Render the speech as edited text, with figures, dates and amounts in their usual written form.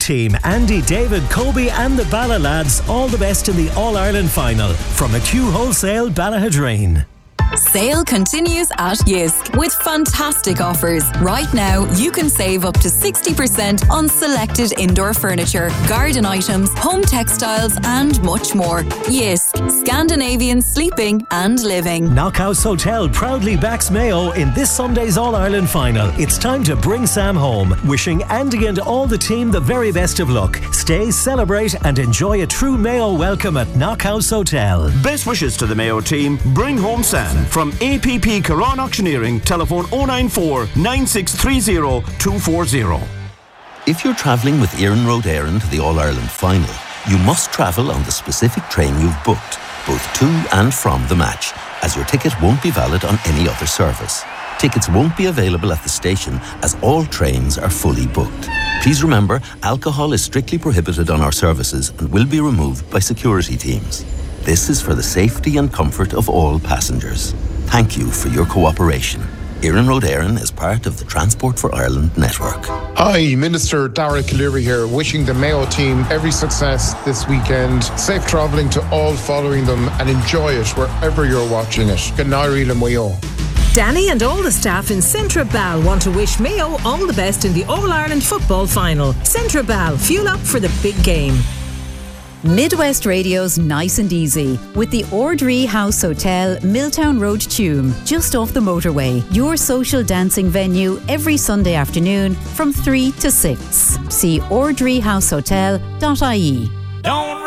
team, Andy, David, Kobe and the Balla lads, all the best in the All-Ireland final. From McHugh Wholesale, Ballahadreen. Sale continues at Yisk with fantastic offers. Right now, you can save up to 60% on selected indoor furniture, garden items, home textiles and much more. Yisk, Scandinavian sleeping and living. Knockhouse Hotel proudly backs Mayo in this Sunday's All-Ireland final. It's time to bring Sam home. Wishing Andy and all the team the very best of luck. Stay, celebrate and enjoy a true Mayo welcome at Knockhouse Hotel. Best wishes to the Mayo team. Bring home Sam. From APP Caron Auctioneering, telephone 094 9630 240. If you're travelling with Éireann Road Éireann to the All-Ireland final, you must travel on the specific train you've booked, both to and from the match, as your ticket won't be valid on any other service. Tickets won't be available at the station as all trains are fully booked. Please remember, alcohol is strictly prohibited on our services and will be removed by security teams. This is for the safety and comfort of all passengers. Thank you for your cooperation. Éireann Road Éireann is part of the Transport for Ireland network. Hi, Minister Dara Cleary here, wishing the Mayo team every success this weekend. Safe travelling to all following them and enjoy it wherever you're watching it. Good night, Mayo. Danny and all the staff in Centra Bal want to wish Mayo all the best in the All-Ireland football final. Centra Bal, fuel up for the big game. Midwest Radio's Nice and Easy with the Ordree House Hotel, Milltown Road, Tuam, just off the motorway. Your social dancing venue every Sunday afternoon from 3 to 6. See ordreehousehotel.ie. Don't